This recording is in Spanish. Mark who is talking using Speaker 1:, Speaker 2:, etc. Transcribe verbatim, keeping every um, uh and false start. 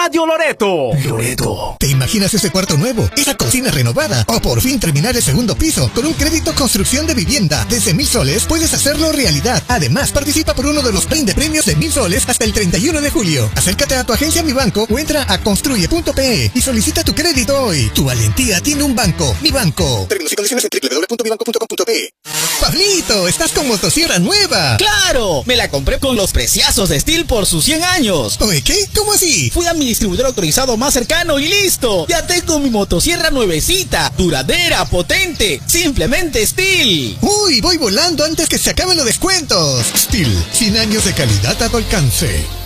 Speaker 1: Radio Loreto.
Speaker 2: Loreto. ¿Te imaginas ese cuarto nuevo, esa cocina renovada o por fin terminar el segundo piso con un crédito construcción de vivienda? Desde mil soles puedes hacerlo realidad. Además, participa por uno de los veinte premios de mil soles hasta el treinta y uno de julio. Acércate a tu agencia Mi Banco o entra a construye punto pe y solicita tu crédito hoy. Tu valentía tiene un banco. Mi Banco. Términos y condiciones en doble u doble u doble u punto mi banco punto com punto pe. Pablito, estás con motosierra nueva.
Speaker 3: ¡Claro! Me la compré con los preciazos de Steel por sus cien años.
Speaker 2: Oye, ¿qué? ¿Cómo así?
Speaker 3: Fui a mi distribuidor autorizado más cercano y listo. Ya tengo mi motosierra nuevecita, duradera, potente. Simplemente Steel.
Speaker 2: Uy, voy volando antes que se acaben los descuentos. Steel, cien años de calidad a tu alcance.